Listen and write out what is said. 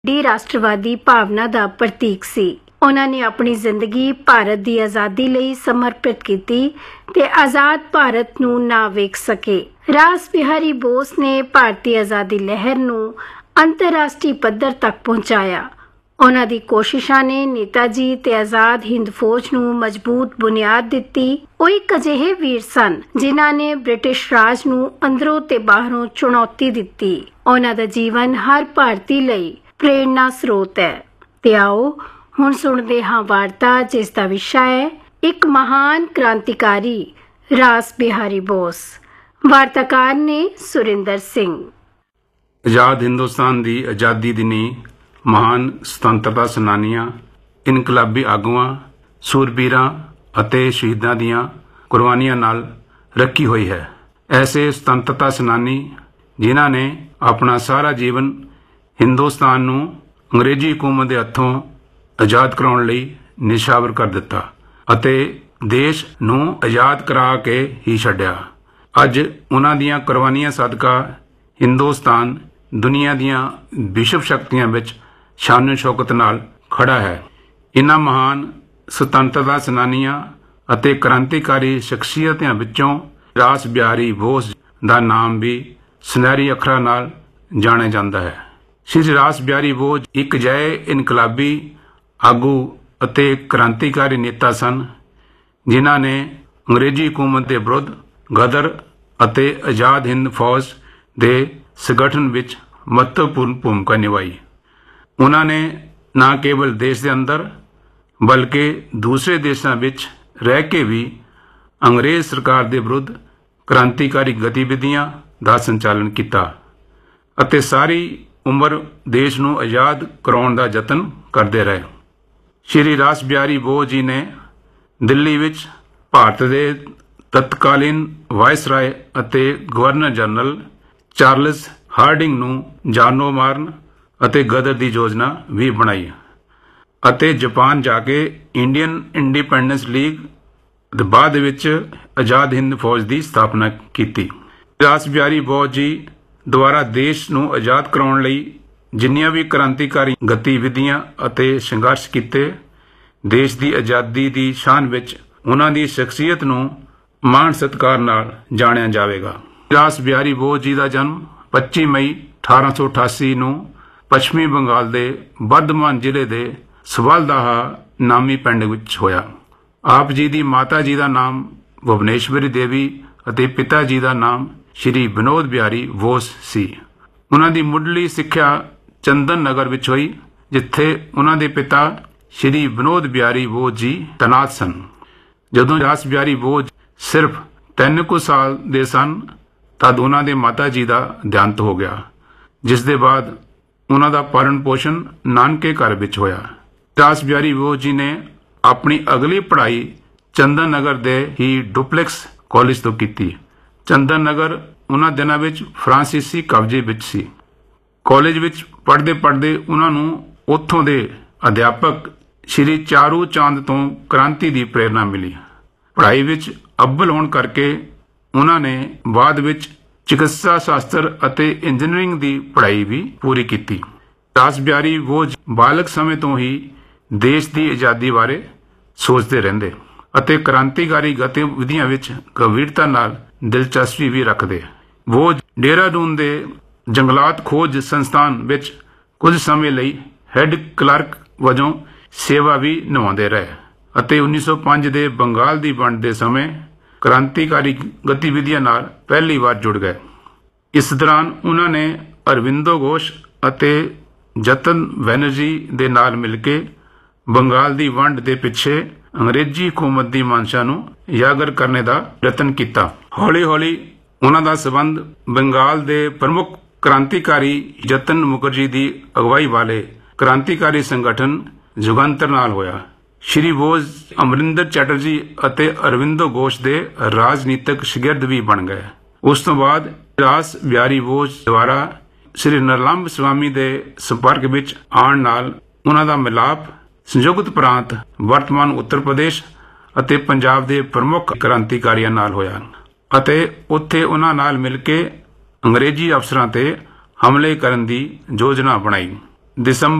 D राष्ट्रवादी भावना का प्रतीक सी। उन्होंने अपनी जिंदगी भारत की आज़ादी लई समर्पित की ते आज़ाद भारत नूं ना वेख सके। रास बिहारी बोस ने भारतीय आज़ादी लहर नूं अंतरराष्ट्रीय पद्धर तक पहुंचाया। उन्हां दी कोशिशां ने नेता जी ते आज़ाद हिंद फौज नूं मजबूत बुनियाद दित्ती। ਉਹ ਇੱਕ ਅਜਿਹੇ ਵੀਰ ਸਨ ਜਿਨ੍ਹਾਂ ਨੇ ਬ੍ਰਿਟਿਸ਼ ਰਾਜ ਨੂੰ ਅੰਦਰੋਂ ਤੇ ਬਾਹਰੋਂ ਚੁਣੌਤੀ ਦਿੱਤੀ। ਉਹਨਾਂ ਦਾ ਜੀਵਨ ਹਰ ਭਾਰਤੀ ਲਈ ਪ੍ਰੇਰਨਾ ਸਰੋਤ ਹੈ। ਤੇ ਆਓ ਹੁਣ ਸੁਣਦੇ ਹਾਂ ਵਾਰਤਾ ਜਿਸ ਦਾ ਵਿਸ਼ਾ ਹੈ ਇੱਕ ਮਹਾਨ ਕ੍ਰਾਂਤੀਕਾਰੀ ਰਾਸ ਬਿਹਾਰੀ ਬੋਸ। ਵਾਰਤਾਕਾਰ ਨੇ ਸੁਰਿੰਦਰ ਸਿੰਘ। ਆਜ਼ਾਦ ਹਿੰਦੁਸਤਾਨ ਦੀ ਆਜ਼ਾਦੀ ਦੀ ਨੀਂਹ ਮਹਾਨ ਸੁਤੰਤਰਤਾ ਸੈਨਾਨੀਆਂ, ਇਨਕਲਾਬੀ ਆਗੂਆਂ, ਸੂਰਬੀਰਾਂ ਅਤੇ ਸ਼ਹੀਦਾਂ ਦੀਆਂ ਕੁਰਬਾਨੀਆਂ ਨਾਲ ਰੱਖੀ ਹੋਈ ਹੈ। ਐਸੇ ਸੁਤੰਤਰਤਾ ਸੈਨਾਨੀ ਜਿਨ੍ਹਾਂ ਨੇ ਆਪਣਾ ਸਾਰਾ ਜੀਵਨ ਹਿੰਦੁਸਤਾਨ ਨੂੰ ਅੰਗਰੇਜ਼ੀ ਹਕੂਮਤ ਦੇ ਹੱਥੋਂ ਆਜ਼ਾਦ ਕਰਾਉਣ ਲਈ ਨਿਸ਼ਾਵਰ ਕਰ ਦਿੱਤਾ ਅਤੇ ਦੇਸ਼ ਨੂੰ ਆਜ਼ਾਦ ਕਰਾ ਕੇ ਹੀ ਛੱਡਿਆ। ਅੱਜ ਉਹਨਾਂ ਦੀਆਂ ਕੁਰਬਾਨੀਆਂ ਸਦਕਾ ਹਿੰਦੁਸਤਾਨ ਦੁਨੀਆ ਦੀਆਂ ਵਿਸ਼ਵ ਸ਼ਕਤੀਆਂ ਵਿੱਚ ਸ਼ਾਨ ਸ਼ੌਕਤ ਨਾਲ ਖੜਾ ਹੈ। ਇਨ੍ਹਾਂ ਮਹਾਨ ਸੁਤੰਤਰਤਾ ਸੈਨਾਨੀਆਂ ਅਤੇ ਕ੍ਰਾਂਤੀਕਾਰੀ ਸ਼ਖਸੀਅਤਾਂ ਵਿੱਚੋਂ ਰਾਸ ਬਿਹਾਰੀ ਬੋਸ ਦਾ ਨਾਮ ਵੀ ਸੁਨਹਿਰੀ ਅੱਖਰਾਂ ਨਾਲ ਜਾਣਿਆ ਜਾਂਦਾ ਹੈ। ਸ਼੍ਰੀ ਰਾਸ ਬਿਹਾਰੀ ਬੋਸ ਇੱਕ ਅਜਿਹੇ ਇਨਕਲਾਬੀ ਆਗੂ ਅਤੇ ਕ੍ਰਾਂਤੀਕਾਰੀ ਨੇਤਾ ਸਨ ਜਿਨ੍ਹਾਂ ਨੇ ਅੰਗਰੇਜ਼ੀ ਹਕੂਮਤ ਦੇ ਵਿਰੁੱਧ ਗਦਰ ਅਤੇ ਆਜ਼ਾਦ ਹਿੰਦ ਫੌਜ ਦੇ ਸੰਗਠਨ ਵਿੱਚ ਮਹੱਤਵਪੂਰਨ ਭੂਮਿਕਾ ਨਿਭਾਈ। ਉਹਨਾਂ ਨੇ ਨਾ ਕੇਵਲ ਦੇਸ਼ ਦੇ ਅੰਦਰ ਬਲਕਿ ਦੂਸਰੇ ਦੇਸ਼ਾਂ ਵਿੱਚ ਰਹਿ ਕੇ ਵੀ ਅੰਗਰੇਜ਼ ਸਰਕਾਰ ਦੇ ਵਿਰੁੱਧ ਕ੍ਰਾਂਤੀਕਾਰੀ ਗਤੀਵਿਧੀਆਂ ਦਾ ਸੰਚਾਲਨ ਕੀਤਾ ਅਤੇ ਸਾਰੀ ਉਮਰ ਦੇਸ਼ ਨੂੰ ਆਜ਼ਾਦ ਕਰਾਉਣ ਦਾ ਯਤਨ ਕਰਦੇ ਰਹੇ। ਸ਼੍ਰੀ ਰਾਸ ਬਿਹਾਰੀ ਬੋਸ ਜੀ ਨੇ ਦਿੱਲੀ ਵਿੱਚ ਭਾਰਤ ਦੇ ਤਤਕਾਲੀਨ ਵਾਇਸਰਾਏ ਅਤੇ ਗਵਰਨਰ ਜਨਰਲ ਚਾਰਲਸ ਹਾਰਡਿੰਗ ਨੂੰ ਜਾਨੋਂ ਮਾਰਨ ਅਤੇ ਗਦਰ ਦੀ ਯੋਜਨਾ ਵੀ ਬਣਾਈ ਅਤੇ ਜਾਪਾਨ ਜਾ ਕੇ ਇੰਡੀਅਨ ਇੰਡੀਪੈਂਡੈਂਸ ਲੀਗ ਦੇ ਬਾਅਦ ਵਿੱਚ ਆਜ਼ਾਦ ਹਿੰਦ ਫੌਜ ਦੀ ਸਥਾਪਨਾ ਕੀਤੀ। ਰਾਸ ਬਿਹਾਰੀ ਬੋਸ ਜੀ ਦੁਆਰਾ ਦੇਸ਼ ਨੂੰ ਆਜ਼ਾਦ ਕਰਾਉਣ ਲਈ ਜਿੰਨੀਆਂ ਵੀ ਕ੍ਰਾਂਤੀਕਾਰੀ ਗਤੀਵਿਧੀਆਂ ਅਤੇ ਸੰਘਰਸ਼ ਕੀਤੇ, ਦੇਸ਼ ਦੀ ਆਜ਼ਾਦੀ ਦੀ ਸ਼ਾਨ ਵਿੱਚ ਉਹਨਾਂ ਦੀ ਸ਼ਖਸੀਅਤ ਨੂੰ ਮਾਣ ਸਤਿਕਾਰ ਨਾਲ ਜਾਣਿਆ ਜਾਵੇਗਾ। ਰਾਸ ਬਿਹਾਰੀ ਬੋਸ ਜੀ ਦਾ ਜਨਮ 25 ਮਈ 1888 ਨੂੰ ਪੱਛਮੀ ਬੰਗਾਲ ਦੇ ਬਰਧਮਾਨ ਜ਼ਿਲ੍ਹੇ ਦੇ ਸਵਾਲਦਾਹਾ ਨਾਮੀ ਪਿੰਡ ਵਿੱਚ ਹੋਇਆ। ਆਪ ਜੀ ਦੀ ਮਾਤਾ ਜੀ ਦਾ ਨਾਮ ਭੁਵਨੇਸ਼ਵਰੀ ਦੇਵੀ ਅਤੇ ਪਿਤਾ ਜੀ ਦਾ ਨਾਮ ਸ਼੍ਰੀ ਵਿਨੋਦ ਬਿਹਾਰੀ ਬੋਸ ਸੀ। ਉਹਨਾਂ ਦੀ ਮੁੱਢਲੀ ਸਿੱਖਿਆ ਚੰਦਨ ਨਗਰ ਵਿੱਚ ਹੋਈ ਜਿੱਥੇ ਉਹਨਾਂ ਦੇ ਪਿਤਾ ਸ਼੍ਰੀ ਵਿਨੋਦ ਬਿਹਾਰੀ ਬੋਸ ਜੀ ਤੈਨਾਤ ਸਨ। ਜਦੋਂ ਰਾਸ ਬਿਹਾਰੀ ਬੋਸ ਸਿਰਫ 3 ਕੁ ਸਾਲ ਦੇ ਸਨ ਤਦ ਉਹਨਾਂ ਦੇ ਮਾਤਾ ਜੀ ਦਾ ਦੇਹਾਂਤ ਹੋ ਗਿਆ, ਜਿਸ ਦੇ ਬਾਅਦ ਉਹਨਾਂ ਦਾ ਪਾਲਣ ਪੋਸ਼ਣ ਨਾਨਕੇ ਘਰ ਵਿੱਚ ਹੋਇਆ। ਰਾਸ ਬਿਹਾਰੀ ਬੋਸ ਜੀ ਨੇ ਆਪਣੀ ਅਗਲੀ ਪੜ੍ਹਾਈ ਚੰਦਨ ਨਗਰ ਦੇ ਹੀ ਡੁਪਲੈਕਸ ਕਾਲਜ ਤੋਂ ਕੀਤੀ। ਚੰਦਨ ਨਗਰ ਉਹਨਾਂ ਦਿਨਾਂ ਵਿੱਚ ਫਰਾਂਸੀਸੀ ਕਬਜ਼ੇ ਵਿੱਚ ਸੀ। ਕਾਲਜ ਵਿੱਚ ਪੜ੍ਹਦੇ ਪੜ੍ਹਦੇ ਉਹਨਾਂ ਨੂੰ ਉੱਥੋਂ ਦੇ ਅਧਿਆਪਕ ਸ਼੍ਰੀ ਚਾਰੂ ਚੰਦ ਤੋਂ ਕ੍ਰਾਂਤੀ ਦੀ ਪ੍ਰੇਰਨਾ ਮਿਲੀ। ਪੜ੍ਹਾਈ ਵਿੱਚ ਅੱਵਲ ਹੋਣ ਕਰਕੇ ਉਹਨਾਂ ਨੇ ਬਾਅਦ ਵਿੱਚ ਚਿਕਿਤਸਾ ਸ਼ਾਸਤਰ ਅਤੇ ਇੰਜੀਨੀਅਰਿੰਗ ਦੀ ਪੜ੍ਹਾਈ ਵੀ ਪੂਰੀ ਕੀਤੀ। ਰਾਸ ਬਿਹਾਰੀ ਬੋਸ ਬਾਲਕ ਸਮੇਂ ਤੋਂ ਹੀ ਦੇਸ਼ ਦੀ ਆਜ਼ਾਦੀ ਬਾਰੇ ਸੋਚਦੇ ਰਹਿੰਦੇ ਅਤੇ ਕ੍ਰਾਂਤੀਕਾਰੀ ਗਤੀਵਿਧੀਆਂ ਵਿੱਚ ਗੰਭੀਰਤਾ ਨਾਲ ਦਿਲਚਸਪੀ ਵੀ ਰੱਖਦੇ। ਬੋਸ ਡੇਹਰਾਡੂਨ ਦੇ ਜੰਗਲਾਤ ਖੋਜ ਸੰਸਥਾਨ ਵਿੱਚ ਕੁਝ ਸਮੇਂ ਲਈ ਹੈੱਡ ਕਲਰਕ ਵਜੋਂ ਸੇਵਾ ਵੀ ਨਿਭਾਉਂਦੇ ਰਹੇ ਅਤੇ 1905 ਦੇ ਬੰਗਾਲ ਦੀ ਵੰਡ ਦੇ ਸਮੇਂ ਕ੍ਰਾਂਤੀਕਾਰੀ ਗਤੀਵਿਧੀਆਂ ਨਾਲ ਪਹਿਲੀ ਵਾਰ ਜੁੜ ਗਏ। ਇਸ ਦੌਰਾਨ ਉਹਨਾਂ ਨੇ ਅਰਵਿੰਦੋ ਘੋਸ਼ ਅਤੇ ਜਤਨ ਬੈਨਰਜੀ ਦੇ ਨਾਲ ਮਿਲ ਕੇ ਬੰਗਾਲ ਦੀ ਵੰਡ ਦੇ ਪਿੱਛੇ ਅੰਗਰੇਜ਼ੀ ਹਕੂਮਤ ਦੀ ਮਨਸ਼ਾ ਨੂੰ ਉਜਾਗਰ ਕਰਨ ਦਾ ਯਤਨ ਕੀਤਾ। ਹੌਲੀ ਹੌਲੀ ਉਹਨਾਂ ਦਾ ਸਬੰਧ ਬੰਗਾਲ ਦੇ ਪ੍ਰਮੁੱਖ ਕ੍ਰਾਂਤੀਕਾਰੀ ਜਤਨ ਮੁਖਰਜੀ ਦੀ ਅਗਵਾਈ ਵਾਲੇ ਕ੍ਰਾਂਤੀਕਾਰੀ ਸੰਗਠਨ ਜੁਗੰਤਰ ਨਾਲ ਹੋਇਆ। ਸ਼੍ਰੀ ਬੋਸ ਅਮਰਿੰਦਰ ਚੈਟਰਜੀ ਅਤੇ ਅਰਵਿੰਦੋ ਘੋਸ਼ ਦੇ ਰਾਜਨੀਤਿਕ ਸ਼ਾਗਿਰਦ ਵੀ ਬਣ ਗਏ। ਉਸ ਤੋਂ ਬਾਅਦ ਰਾਸ ਬਿਹਾਰੀ ਬੋਸ ਦੁਆਰਾ ਸ਼੍ਰੀ ਨਰਲੰਬ ਸਵਾਮੀ ਦੇ ਸੰਪਰਕ ਵਿੱਚ ਆਉਣ ਨਾਲ ਉਹਨਾਂ ਦਾ ਮਿਲਾਪ ਸੰਯੁਕਤ ਪ੍ਰਾਂਤ ਵਰਤਮਾਨ ਉੱਤਰ ਪ੍ਰਦੇਸ਼ ਅਤੇ ਪੰਜਾਬ ਦੇ ਪ੍ਰਮੁੱਖ ਕ੍ਰਾਂਤੀਕਾਰੀਆਂ ਨਾਲ ਹੋਇਆ ਅਤੇ ਉੱਥੇ ਉਹਨਾਂ ਨਾਲ ਮਿਲ ਕੇ ਅੰਗਰੇਜ਼ੀ ਅਫਸਰਾਂ ਤੇ ਹਮਲੇ ਕਰਨ ਦੀ ਯੋਜਨਾ ਬਣਾਈ। ਦਸੰਬਰ